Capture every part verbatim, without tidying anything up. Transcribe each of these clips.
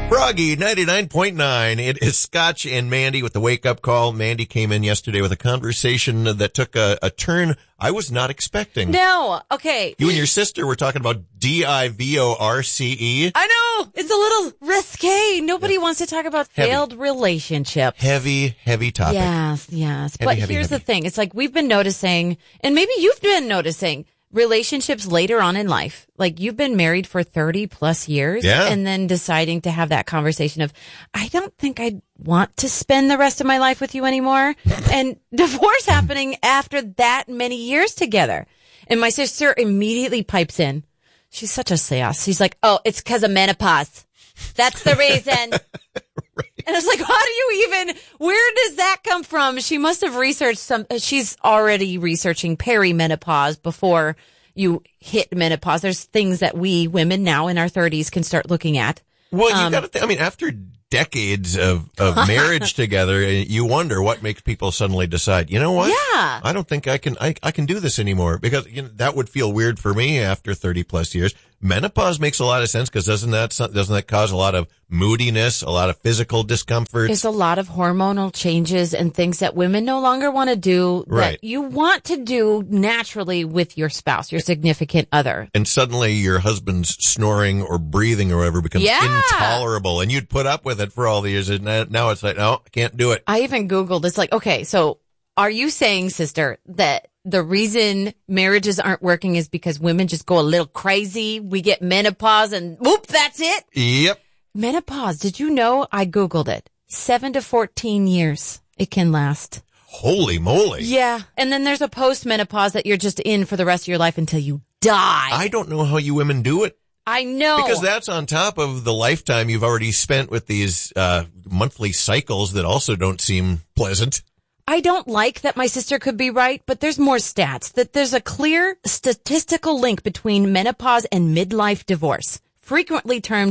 Froggy ninety-nine point nine. It is Scotch and Mandy with the wake-up call. Mandy came in yesterday with a conversation that took a, a turn I was not expecting. No. Okay. You and your sister were talking about D I V O R C E. I know. It's a little risque. Nobody yeah. wants to talk about heavy. failed relationships. Heavy, heavy topic. Yes, yes. Heavy, but heavy, here's heavy. the thing. It's like we've been noticing, and maybe you've been noticing, relationships later on in life. Like you've been married for thirty plus years yeah. and then deciding to have that conversation of, I don't think I want to spend the rest of my life with you anymore. And divorce happening after that many years together. And my sister immediately pipes in. She's such a sass. She's like, oh, it's because of menopause. That's the reason. Right. And it's like, how do you even, where does that come from? She must have researched some, she's already researching perimenopause before you hit menopause. There's things that we women now in our thirties can start looking at. Well, you um, got to think, I mean, after decades of, of marriage together, you wonder what makes people suddenly decide, you know what? Yeah. I don't think I can, I, I can do this anymore, because you know, that would feel weird for me after thirty plus years. Menopause makes a lot of sense because doesn't that, doesn't that cause a lot of moodiness, a lot of physical discomfort? There's a lot of hormonal changes and things that women no longer want to do right. that you want to do naturally with your spouse, your significant other. And suddenly your husband's snoring or breathing or whatever becomes yeah. intolerable, and you'd put up with it for all the years, and now it's like, no, I can't do it. I even Googled, it's like, okay, so are you saying, sister, that the reason marriages aren't working is because women just go a little crazy? We get menopause and whoop, that's it? Yep. Menopause. Did you know? I Googled it. Seven to fourteen years it can last. Holy moly. Yeah. And then there's a post-menopause that you're just in for the rest of your life until you die. I don't know how you women do it. I know. Because that's on top of the lifetime you've already spent with these uh monthly cycles that also don't seem pleasant. I don't like that my sister could be right, but there's more stats. That there's a clear statistical link between menopause and midlife divorce, frequently termed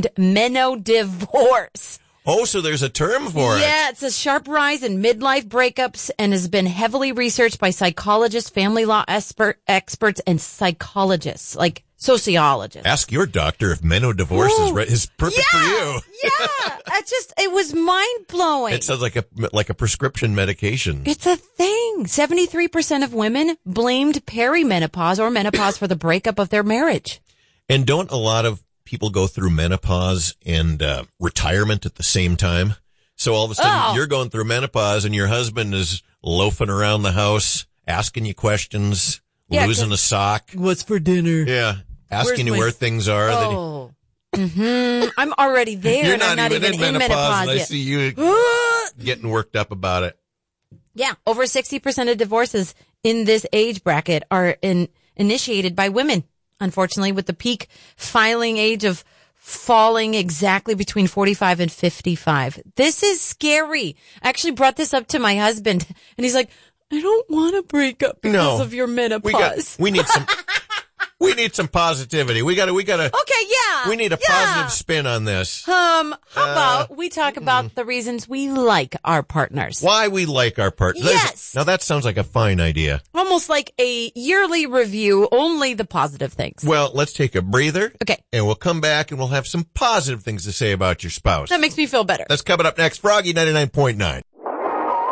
menodivorce. Oh, so there's a term for it. Yeah, it's a sharp rise in midlife breakups and has been heavily researched by psychologists, family law expert, experts, and psychologists, like sociologists. Ask your doctor if menodivorce is, re- is perfect yeah, for you. Yeah, I just, it was mind blowing. It sounds like a like a prescription medication. It's a thing. seventy-three percent of women blamed perimenopause or menopause for the breakup of their marriage. And don't a lot of people go through menopause and uh, retirement at the same time? So all of a sudden oh. you're going through menopause and your husband is loafing around the house, asking you questions, yeah, losing a sock. What's for dinner? Yeah. Asking you my... where things are. Oh. mm-hmm. I'm already there. You're and not, I'm not even, even in menopause, menopause and I yet. see you getting worked up about it. Yeah. Over sixty percent of divorces in this age bracket are in, initiated by women. Unfortunately, with the peak filing age of falling exactly between forty-five and fifty-five. This is scary. I actually brought this up to my husband, and he's like, I don't want to break up because no, of your menopause. We, got, we need some... We need some positivity. We gotta, we gotta. Okay, yeah. We need a yeah. positive spin on this. Um, how uh, about we talk about mm. the reasons we like our partners? Why we like our partners. Yes. Now that sounds like a fine idea. Almost like a yearly review, only the positive things. Well, let's take a breather. Okay. And we'll come back and we'll have some positive things to say about your spouse. That makes me feel better. That's coming up next. Froggy ninety-nine point nine.